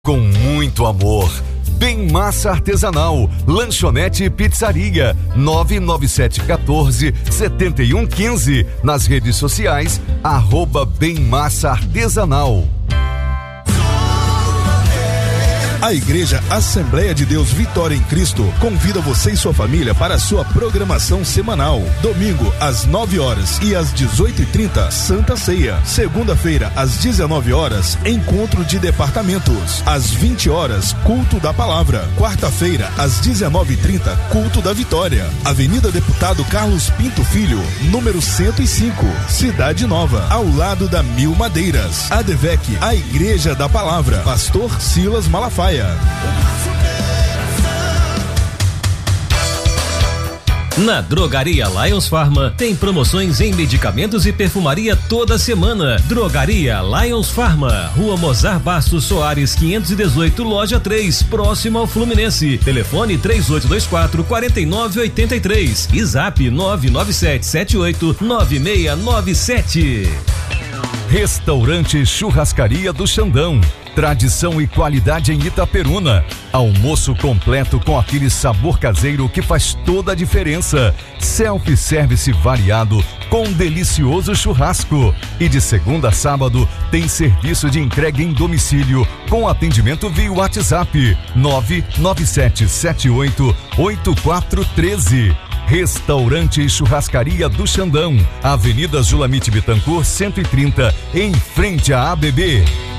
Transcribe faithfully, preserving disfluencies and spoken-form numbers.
Com muito amor. Bem Massa Artesanal, Lanchonete e Pizzaria, nove nove sete um quatro, sete um um cinco. Nas redes sociais, arroba Bem Massa Artesanal. A Igreja Assembleia de Deus Vitória em Cristo convida você e sua família para a sua programação semanal. Domingo, às nove horas e às dezoito e trinta, Santa Ceia. Segunda-feira, às dezenove horas, Encontro de Departamentos. Às vinte horas, Culto da Palavra. Quarta-feira, às dezenove e trinta, Culto da Vitória. Avenida Deputado Carlos Pinto Filho, número cento e cinco, Cidade Nova, ao lado da Mil Madeiras. A Devec, a Igreja da Palavra. Pastor Silas Malafaia. Na Drogaria Lions Pharma tem promoções em medicamentos e perfumaria toda semana. Drogaria Lions Pharma, Rua Mozart Bastos Soares quinhentos e dezoito, Loja três, próximo ao Fluminense. Telefone três oito dois quatro, quatro nove oito três e Zap nove nove sete sete oito nove seis nove sete. Restaurante Churrascaria do Xandão. Tradição e qualidade em Itaperuna. Almoço completo com aquele sabor caseiro que faz toda a diferença. Self-service variado com um delicioso churrasco. E de segunda a sábado tem serviço de entrega em domicílio com atendimento via WhatsApp nove nove sete sete oito oito quatro um três. Restaurante e Churrascaria do Xandão, Avenida Julamite Bittencourt cento e trinta, em frente à A B B.